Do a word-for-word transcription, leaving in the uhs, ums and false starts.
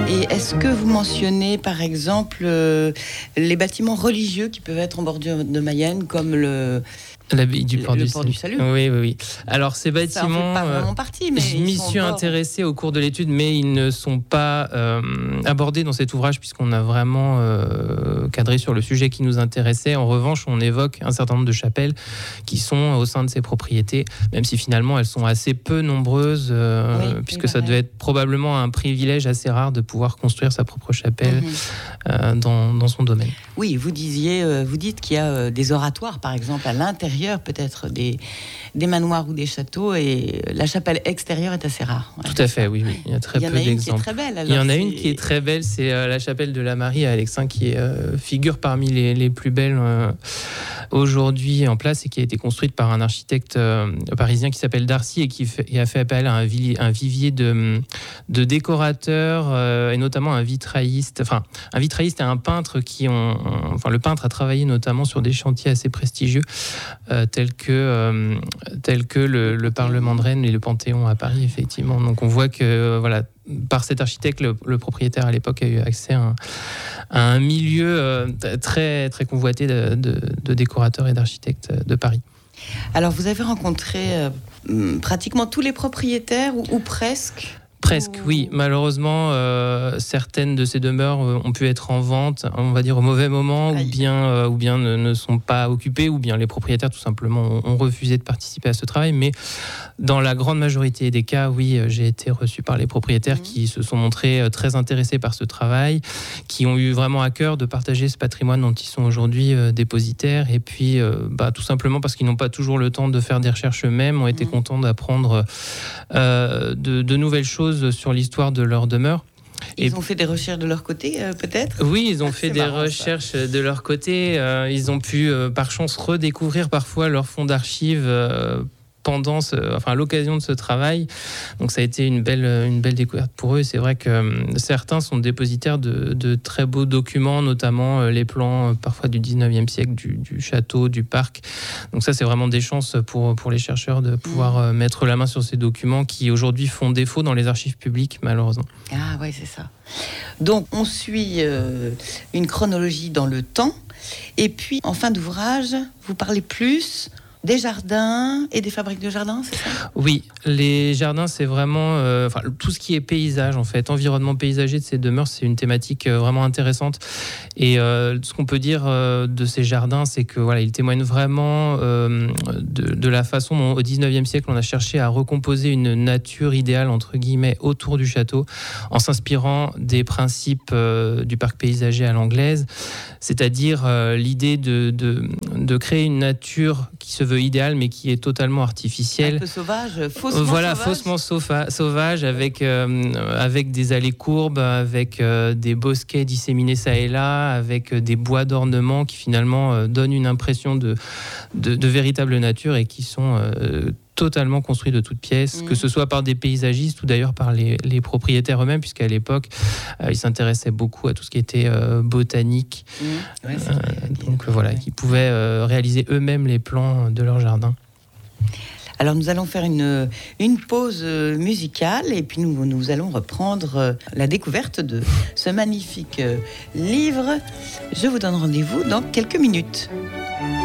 Et est-ce que vous mentionnez, par exemple, euh, les bâtiments religieux qui peuvent être en bordure de Mayenne, comme le... L'abbaye du Port, le du, port du Salut. Oui, oui, oui. Alors, ces bâtiments, ça en fait pas vraiment partie, mais je m'y suis intéressé au cours de l'étude, mais ils ne sont pas euh, abordés dans cet ouvrage, puisqu'on a vraiment euh, cadré sur le sujet qui nous intéressait. En revanche, on évoque un certain nombre de chapelles qui sont au sein de ces propriétés, même si finalement elles sont assez peu nombreuses, euh, oui, puisque oui, ça devait être probablement un privilège assez rare de pouvoir construire sa propre chapelle mm-hmm. euh, dans, dans son domaine. Oui, vous disiez, euh, vous dites qu'il y a euh, des oratoires, par exemple, à l'intérieur peut-être des, des manoirs ou des châteaux, et la chapelle extérieure est assez rare. Ouais. Tout à fait, oui, oui. Il y a très il y peu en a d'exemples. Une qui est très belle, alors il y en a c'est... une qui est très belle, c'est euh, la chapelle de la Marie à Alexin, qui est, euh, figure parmi les, les plus belles euh, aujourd'hui en place, et qui a été construite par un architecte euh, parisien qui s'appelle Darcy, et qui, fait, qui a fait appel à un, vi, un vivier de, de décorateurs, euh, et notamment un vitrailliste, enfin un vitrailliste et un peintre qui ont, ont enfin le peintre a travaillé notamment sur des chantiers assez prestigieux, euh, tels que euh, tels que le, le Parlement de Rennes et le Panthéon à Paris, effectivement. Donc on voit que euh, voilà, par cet architecte, le, le propriétaire à l'époque a eu accès à un, à un milieu euh, très très convoité de, de, de décorateurs et d'architectes de Paris. Alors vous avez rencontré euh, pratiquement tous les propriétaires, ou, ou presque? Presque, oui. Malheureusement, euh, certaines de ces demeures euh, ont pu être en vente, on va dire au mauvais moment, Aïe. ou bien, euh, ou bien ne, ne sont pas occupées, ou bien les propriétaires tout simplement ont, ont refusé de participer à ce travail. Mais dans la grande majorité des cas, oui, j'ai été reçu par les propriétaires mmh. qui se sont montrés euh, très intéressés par ce travail, qui ont eu vraiment à cœur de partager ce patrimoine dont ils sont aujourd'hui euh, dépositaires, et puis euh, bah, tout simplement parce qu'ils n'ont pas toujours le temps de faire des recherches eux-mêmes, ont été mmh. contents d'apprendre euh, de, de nouvelles choses sur l'histoire de leur demeure. Ils et ont fait des recherches de leur côté, euh, peut-être ? Oui, ils ont fait des marrant, recherches ça. de leur côté. Euh, ils ont pu, euh, par chance, redécouvrir parfois leur fonds d'archives euh, pendant ce, enfin, à l'occasion de ce travail. Donc ça a été une belle, une belle découverte pour eux. Et c'est vrai que euh, certains sont dépositaires de, de très beaux documents, notamment euh, les plans euh, parfois du dix-neuvième siècle du, du château, du parc. Donc ça, c'est vraiment des chances pour, pour les chercheurs de pouvoir euh, mettre la main sur ces documents qui aujourd'hui font défaut dans les archives publiques, malheureusement. Ah ouais, c'est ça. Donc on suit euh, une chronologie dans le temps, et puis en fin d'ouvrage, vous parlez plus des jardins et des fabriques de jardins, c'est ça ? Oui, les jardins, c'est vraiment... Euh, enfin, tout ce qui est paysage, en fait. Environnement paysager de ces demeures, c'est une thématique euh, vraiment intéressante. Et euh, ce qu'on peut dire euh, de ces jardins, c'est que voilà, ils témoignent vraiment euh, de, de la façon dont, au dix-neuvième siècle, on a cherché à recomposer une nature idéale, entre guillemets, autour du château, en s'inspirant des principes euh, du parc paysager à l'anglaise, c'est-à-dire euh, l'idée de, de, de créer une nature qui se veut idéal, mais qui est totalement artificielle. Un peu sauvage, faussement voilà, sauvage. faussement sauva- sauvage, avec, euh, avec des allées courbes, avec euh, des bosquets disséminés ça et là, avec euh, des bois d'ornement qui finalement euh, donnent une impression de, de, de véritable nature, et qui sont euh, totalement construits de toutes pièces, mmh. que ce soit par des paysagistes ou d'ailleurs par les, les propriétaires eux-mêmes, puisqu'à l'époque, euh, ils s'intéressaient beaucoup à tout ce qui était euh, botanique. Mmh. Ouais, euh, donc euh, voilà, ouais. qui pouvaient euh, réaliser eux-mêmes les plans de leur jardin. Alors nous allons faire une, une pause musicale, et puis nous, nous allons reprendre la découverte de ce magnifique livre. Je vous donne rendez-vous dans quelques minutes.